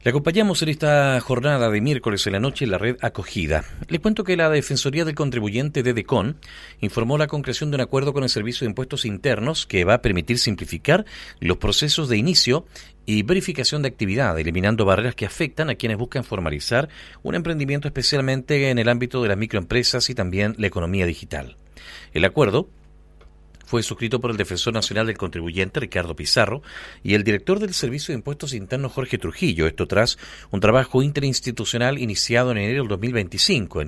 Le acompañamos en esta jornada de miércoles en la noche en la red Acogida. Le cuento que la Defensoría del Contribuyente de DECON informó la concreción de un acuerdo con el Servicio de Impuestos Internos que va a permitir simplificar los procesos de inicio y verificación de actividad, eliminando barreras que afectan a quienes buscan formalizar un emprendimiento, especialmente en el ámbito de las microempresas y también la economía digital. El acuerdo fue suscrito por el Defensor Nacional del Contribuyente, Ricardo Pizarro, y el director del Servicio de Impuestos Internos, Jorge Trujillo. Esto tras un trabajo interinstitucional iniciado en enero del 2025.